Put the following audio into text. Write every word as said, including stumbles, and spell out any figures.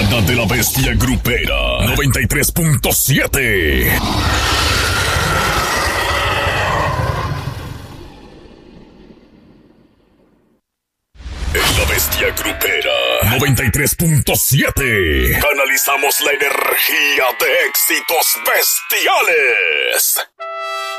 Manada de la Bestia Grupera noventa y tres punto siete. En la Bestia Grupera noventa y tres punto siete canalizamos la energía de éxitos bestiales.